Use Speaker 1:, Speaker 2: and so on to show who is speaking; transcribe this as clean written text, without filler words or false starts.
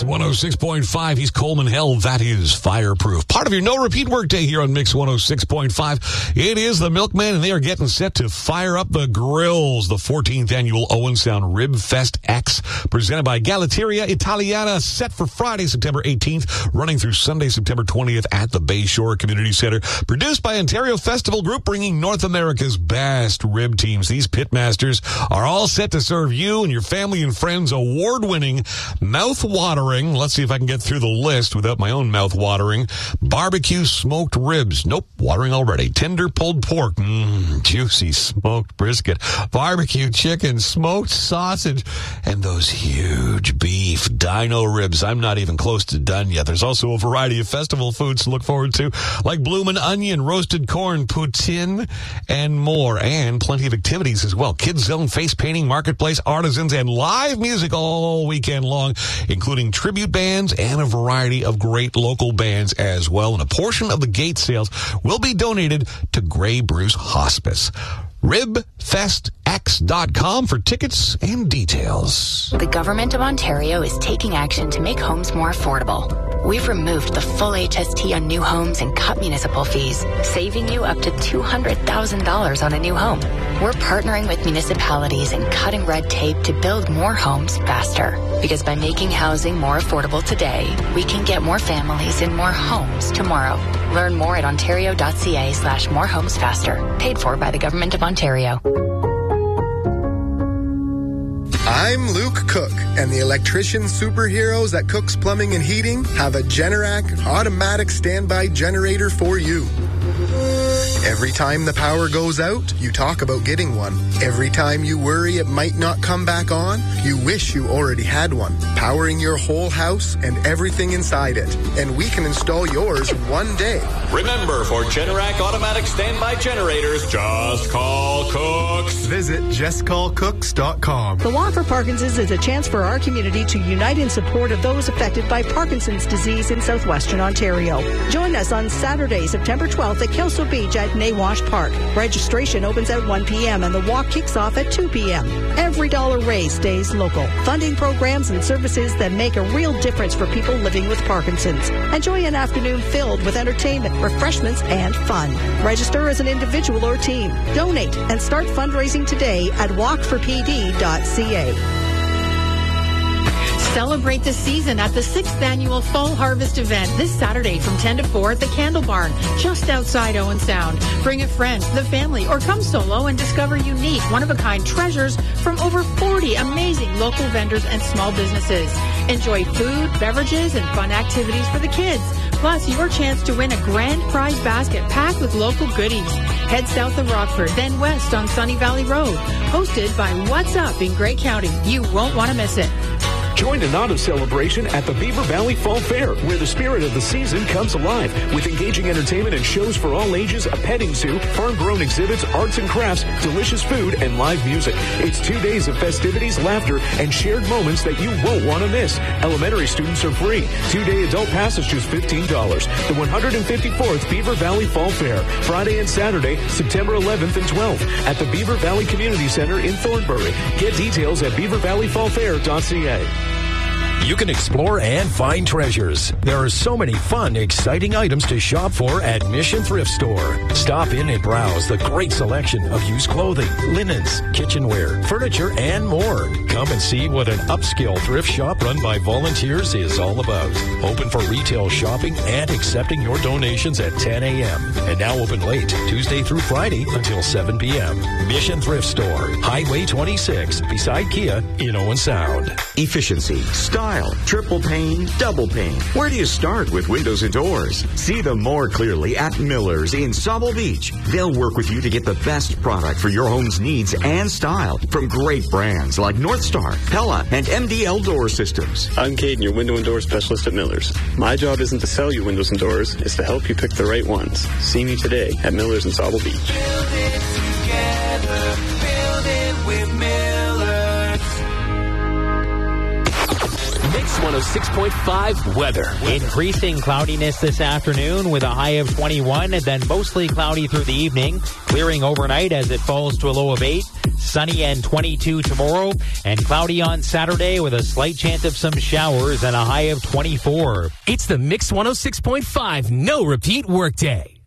Speaker 1: 106.5. He's Coleman Hell. That is Fireproof. Part of your no-repeat workday here on Mix 106.5. It is the Milkman, and they are getting set to fire up the grills. The 14th annual Owen Sound Rib Fest X, presented by Galateria Italiana, set for Friday, September 18th, running through Sunday, September 20th at the Bayshore Community Center. Produced by Ontario Festival Group, bringing North America's best rib teams. These pitmasters are all set to serve you and your family and friends award-winning, mouth-watering, let's see if I can get through the list without my own mouth-watering, barbecue smoked ribs. Nope, watering already. Tender pulled pork. Juicy smoked brisket. Barbecue chicken, smoked sausage, and those huge beef dino ribs. I'm not even close to done yet. There's also a variety of festival foods to look forward to, like bloomin' onion, roasted corn, poutine, and more. And plenty of activities as well. Kids Zone, face painting, marketplace, artisans, and live music all weekend long, including tribute bands and a variety of great local bands as well. And a portion of the gate sales will be donated to Grey Bruce Hospice. RibFestX.com for tickets and details.
Speaker 2: The Government of Ontario is taking action to make homes more affordable. We've removed the full HST on new homes and cut municipal fees, saving you up to $200,000 on a new home. We're partnering with municipalities and cutting red tape to build more homes faster. Because by making housing more affordable today, we can get more families in more homes tomorrow. Learn more at ontario.ca/morehomesfaster. Paid for by the Government of Ontario.
Speaker 3: I'm Luke Cook, and the electrician superheroes at Cook's Plumbing and Heating have a Generac automatic standby generator for you. Every time the power goes out, you talk about getting one. Every time you worry it might not come back on, you wish you already had one, powering your whole house and everything inside it. And we can install yours one day.
Speaker 4: Remember, for Generac automatic standby generators, just call Cooks.
Speaker 3: Visit justcallcooks.com.
Speaker 5: The Walk for Parkinson's is a chance for our community to unite in support of those affected by Parkinson's disease in southwestern Ontario. Join us on Saturday, September 12th at Kelso Beach at Nawash Park. Registration opens at 1 p.m. and the walk kicks off at 2 p.m. Every dollar raised stays local, funding programs and services that make a real difference for people living with Parkinson's. Enjoy an afternoon filled with entertainment, refreshments, and fun. Register as an individual or team. Donate and start fundraising today at walkforpd.ca.
Speaker 6: Celebrate the season at the 6th Annual Fall Harvest event this Saturday from 10 to 4 at the Candle Barn, just outside Owen Sound. Bring a friend, the family, or come solo and discover unique, one-of-a-kind treasures from over 40 amazing local vendors and small businesses. Enjoy food, beverages, and fun activities for the kids. Plus, your chance to win a grand prize basket packed with local goodies. Head south of Rockford, then west on Sunny Valley Road. Hosted by What's Up in Grey County. You won't want to miss it.
Speaker 7: Join a knot of celebration at the Beaver Valley Fall Fair, where the spirit of the season comes alive with engaging entertainment and shows for all ages, a petting zoo, farm-grown exhibits, arts and crafts, delicious food, and live music. It's 2 days of festivities, laughter, and shared moments that you won't want to miss. Elementary students are free. 2-day adult pass is just $15. The 154th Beaver Valley Fall Fair, Friday and Saturday, September 11th and 12th, at the Beaver Valley Community Center in Thornbury. Get details at beavervalleyfallfair.ca.
Speaker 8: You can explore and find treasures. There are so many fun, exciting items to shop for at Mission Thrift Store. Stop in and browse the great selection of used clothing, linens, kitchenware, furniture, and more. Come and see what an upscale thrift shop run by volunteers is all about. Open for retail shopping and accepting your donations at 10 a.m. And now open late, Tuesday through Friday until 7 p.m. Mission Thrift Store, Highway 26, beside Kia in Owen Sound.
Speaker 9: Efficiency, style, triple pane, double pane. Where do you start with windows and doors? See them more clearly at Miller's in Sauble Beach. They'll work with you to get the best product for your home's needs and style from great brands like North Star, Pella, and MDL Door Systems.
Speaker 10: I'm Caden, your window and door specialist at Miller's. My job isn't to sell you windows and doors, it's to help you pick the right ones. See me today at Miller's in Sauble Beach.
Speaker 11: Build it together, build it with Miller's.
Speaker 12: Mix 106.5 weather.
Speaker 13: Increasing cloudiness this afternoon with a high of 21 and then mostly cloudy through the evening. Clearing overnight as it falls to a low of 8. Sunny and 22 tomorrow and cloudy on Saturday with a slight chance of some showers and a high of 24.
Speaker 12: It's the Mix 106.5 no repeat workday.